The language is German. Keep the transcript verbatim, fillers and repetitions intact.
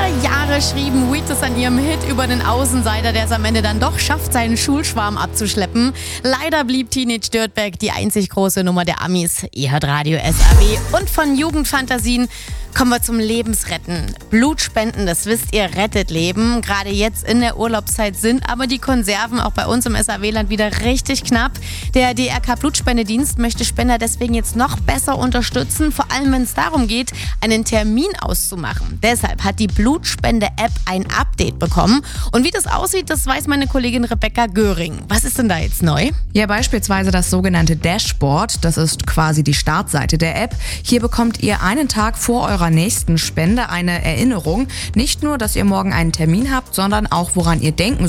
Jahre schrieben Wheatus an ihrem Hit über den Außenseiter, der es am Ende dann doch schafft, seinen Schulschwarm abzuschleppen. Leider blieb Teenage Dirtbag die einzig große Nummer der Amis. Ihr hört Radio S A W. Und von Jugendfantasien kommen wir zum Lebensretten. Blutspenden, das wisst ihr, rettet Leben. Gerade jetzt in der Urlaubszeit sind aber die Konserven auch bei uns im S A W-Land wieder richtig knapp. Der D R K Blutspendedienst möchte Spender deswegen jetzt noch besser unterstützen, vor allem wenn es darum geht, einen Termin auszumachen. Deshalb hat die Blutspende-App ein Update bekommen. Und wie das aussieht, das weiß meine Kollegin Rebecca Göring. Was ist denn da jetzt neu? Ja, beispielsweise das sogenannte Dashboard. Das ist quasi die Startseite der App. Hier bekommt ihr einen Tag vor eurer nächsten Spende eine Erinnerung. Nicht nur, dass ihr morgen einen Termin habt, sondern auch, woran ihr denken